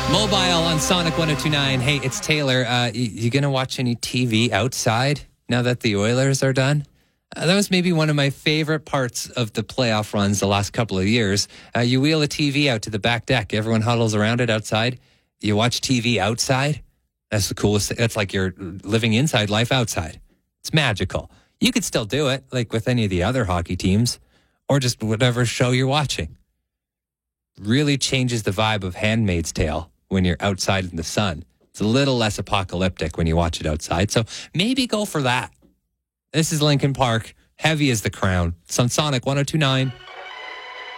Mobile on Sonic 1029. Hey, it's Taylor. You going to watch any TV outside now that the Oilers are done? That was maybe one of my favorite parts of the playoff runs the last couple of years. You wheel a TV out to the back deck. Everyone huddles around it outside. You watch TV outside. That's the coolest thing. That's like you're living inside life outside. It's magical. You could still do it, like with any of the other hockey teams, or just whatever show you're watching. Really changes the vibe of Handmaid's Tale when you're outside in the sun. It's a little less apocalyptic when you watch it outside. So maybe go for that. This is Linkin Park. Heavy as the Crown. It's on Sonic 1029.